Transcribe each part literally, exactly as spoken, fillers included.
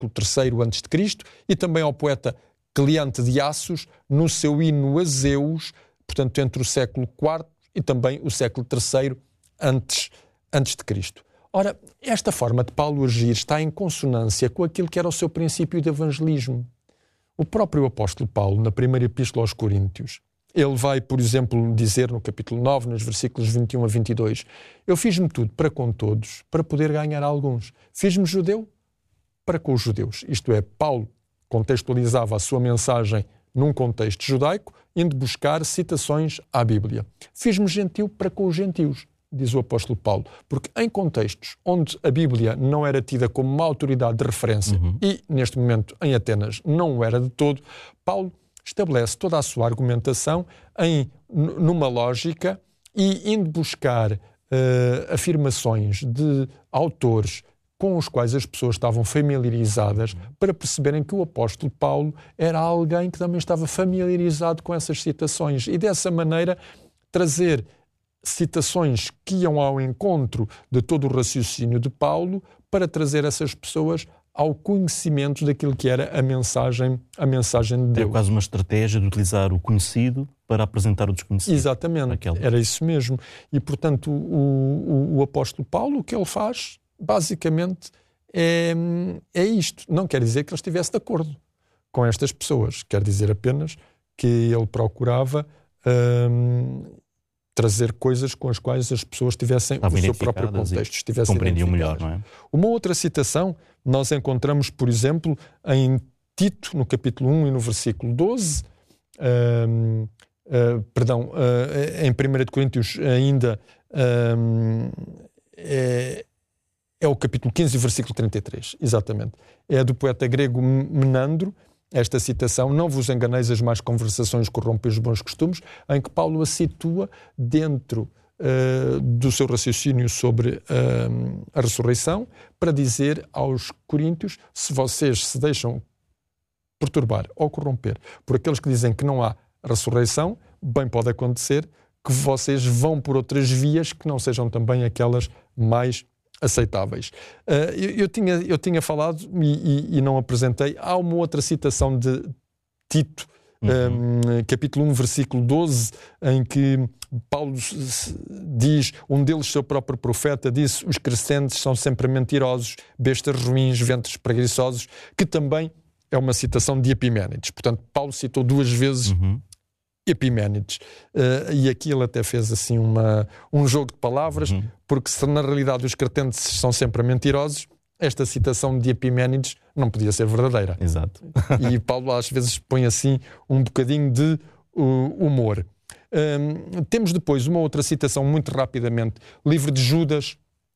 século terceiro antes de Cristo, e também ao poeta Cleante de Assos, no seu hino a Zeus, portanto, entre o século quarto e também o século terceiro antes, antes de Cristo. Ora, esta forma de Paulo agir está em consonância com aquilo que era o seu princípio de evangelismo. O próprio apóstolo Paulo, na primeira epístola aos Coríntios, ele vai, por exemplo, dizer no capítulo nove, nos versículos vinte e um a vinte e dois, eu fiz-me tudo para com todos, para poder ganhar alguns. Fiz-me judeu para com os judeus. Isto é, Paulo contextualizava a sua mensagem num contexto judaico, indo buscar citações à Bíblia. Fiz-me gentil para com os gentios, diz o apóstolo Paulo, porque em contextos onde a Bíblia não era tida como uma autoridade de referência, uhum. e neste momento em Atenas não o era de todo, Paulo estabelece toda a sua argumentação em, numa lógica e indo buscar uh, afirmações de autores com os quais as pessoas estavam familiarizadas, para perceberem que o apóstolo Paulo era alguém que também estava familiarizado com essas citações, e dessa maneira trazer citações que iam ao encontro de todo o raciocínio de Paulo, para trazer essas pessoas ao conhecimento daquilo que era a mensagem, a mensagem de Deus. É quase uma estratégia de utilizar o conhecido para apresentar o desconhecido. Exatamente, aquela. Era isso mesmo. E, portanto, o, o, o apóstolo Paulo, o que ele faz, basicamente, é, é isto. Não quer dizer que ele estivesse de acordo com estas pessoas. Quer dizer apenas que ele procurava hum, trazer coisas com as quais as pessoas tivessem o seu próprio contexto, estivessem compreendiam melhor, não é? Uma outra citação nós encontramos, por exemplo, em Tito, no capítulo um e no versículo doze, hum, uh, perdão, uh, em primeira de Coríntios ainda hum, é, é o capítulo quinze, versículo trinta e três, exatamente. É do poeta grego Menandro, esta citação, não vos enganeis, as más conversações corrompem os bons costumes, em que Paulo a situa dentro uh, do seu raciocínio sobre uh, a ressurreição, para dizer aos coríntios, se vocês se deixam perturbar ou corromper por aqueles que dizem que não há ressurreição, bem pode acontecer que vocês vão por outras vias que não sejam também aquelas mais aceitáveis. Uh, eu, eu, tinha, eu tinha falado e, e, e não apresentei, há uma outra citação de Tito, uhum. um, capítulo um, versículo doze, em que Paulo diz, um deles, seu próprio profeta, disse, os crescentes são sempre mentirosos, bestas ruins, ventres preguiçosos, que também é uma citação de Epiménides. Portanto, Paulo citou duas vezes uhum. Epiménides. Uh, e aqui ele até fez assim uma, um jogo de palavras, uhum. porque se na realidade os cretenses são sempre mentirosos, esta citação de Epiménides não podia ser verdadeira. Exato. E Paulo às vezes põe assim um bocadinho de uh, humor. Um, temos depois uma outra citação muito rapidamente, livro de Judas,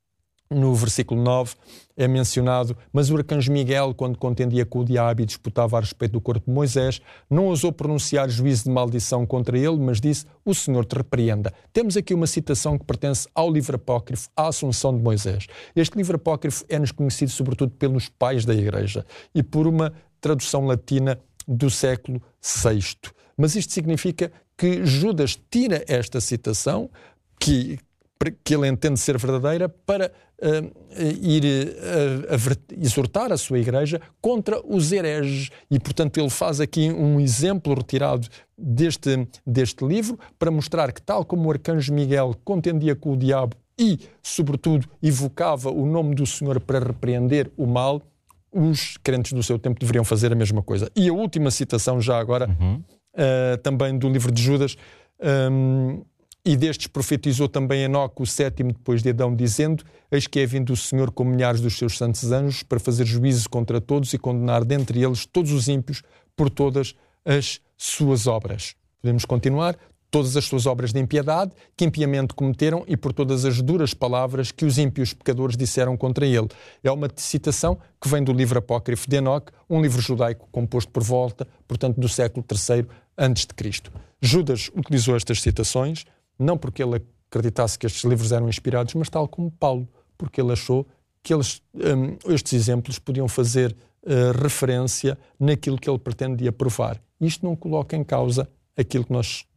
no versículo nove, é mencionado, mas o arcanjo Miguel, quando contendia com o diabo e disputava a respeito do corpo de Moisés, não ousou pronunciar juízo de maldição contra ele, mas disse, o Senhor te repreenda. Temos aqui uma citação que pertence ao livro apócrifo, à Assunção de Moisés. Este livro apócrifo é-nos conhecido sobretudo pelos pais da Igreja e por uma tradução latina do século sexto. Mas isto significa que Judas tira esta citação, que, que ele entende ser verdadeira, para uh, ir uh, a, exortar a sua Igreja contra os hereges. E, portanto, ele faz aqui um exemplo retirado deste, deste livro para mostrar que, tal como o arcanjo Miguel contendia com o diabo e, sobretudo, evocava o nome do Senhor para repreender o mal, os crentes do seu tempo deveriam fazer a mesma coisa. E a última citação, já agora, uhum. uh, também do livro de Judas, um, e destes profetizou também Enoque, o sétimo depois de Adão, dizendo, eis que é vindo o Senhor com milhares dos seus santos anjos para fazer juízo contra todos e condenar dentre eles todos os ímpios por todas as suas obras. Podemos continuar. Todas as suas obras de impiedade que impiamente cometeram e por todas as duras palavras que os ímpios pecadores disseram contra ele. É uma citação que vem do livro apócrifo de Enoque, um livro judaico composto por volta, portanto, do século terceiro antes de Cristo. Judas utilizou estas citações, não porque ele acreditasse que estes livros eram inspirados, mas tal como Paulo, porque ele achou que eles, um, estes exemplos podiam fazer uh, referência naquilo que ele pretendia provar. Isto não coloca em causa aquilo que nós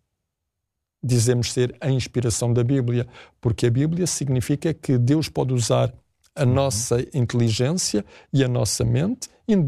dizemos ser a inspiração da Bíblia, porque a Bíblia significa que Deus pode usar a nossa inteligência e a nossa mente,